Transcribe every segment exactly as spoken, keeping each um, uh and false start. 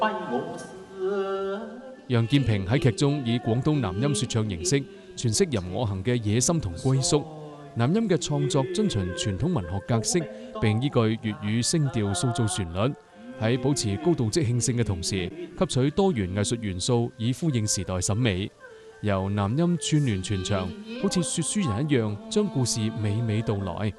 楊建平喺劇中以廣東南音説唱形式詮釋任我行嘅野心同歸宿。南音嘅創作遵循傳統文學格式，並依據粵語聲調塑造旋律，喺保持高度即興性嘅同時，吸取多元藝術元素以呼應時代審美。由南音串聯全場，好似說書人一樣，將故事娓娓道來。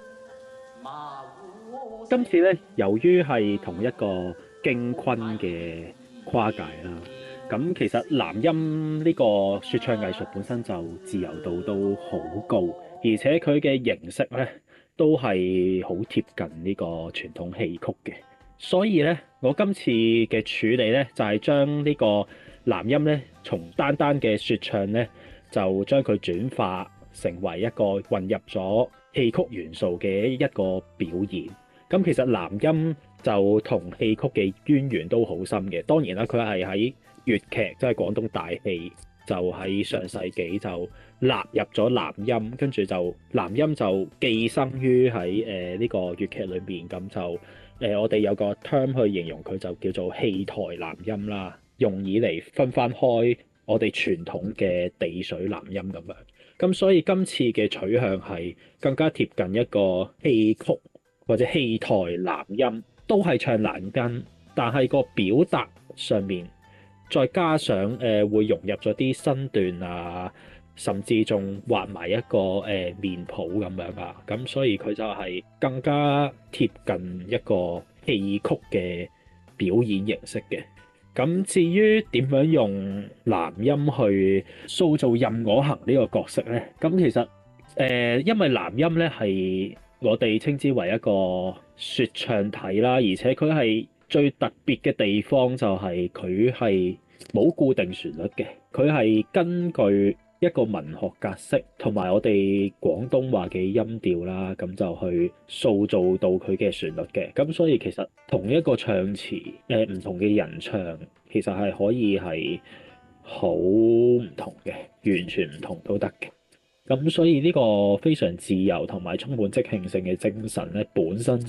今次咧，由於係同一個京昆嘅跨界啦，咁其實南音呢個説唱藝術本身就自由度都好高，而且佢嘅形式咧都係好貼近呢個傳統戲曲嘅，所以咧我今次嘅處理咧就係將呢個南音咧從單單嘅説唱咧就將佢轉化成為一個混入咗戲曲元素嘅一個表現。咁其實南音就同戲曲嘅淵源都好深嘅，當然啦，佢係喺粵劇即係廣東大戲，就喺上世紀就納入咗南音，跟住就南音就寄生於喺誒呢個粵劇裏面，咁就誒、呃、我哋有個 term 去形容佢就叫做戲台南音啦，用以嚟分翻開我哋傳統嘅地水南音咁樣。咁所以今次嘅取向係更加貼近一個戲曲或者戲台南音，都係唱南音，但係個表達上面再加上誒、呃、會融入咗啲身段啊，甚至仲畫埋一個誒、呃、面譜咁樣啊，咁所以佢就係更加貼近一個戲曲嘅表演形式嘅。咁至於點樣用南音去塑造任我行呢個角色呢？咁其實誒、呃，因為南音咧係我哋稱之為一個説唱體啦，而且佢係最特別嘅地方就係佢係冇固定旋律嘅，佢係根據一個文學格式同埋我哋廣東話嘅音調啦，咁就去塑造到佢嘅旋律嘅。咁所以其實同一個唱詞，誒唔同嘅人唱，其實係可以係好唔同嘅，完全唔同都得嘅。咁所以呢個非常自由同埋充滿即興性嘅精神咧，本身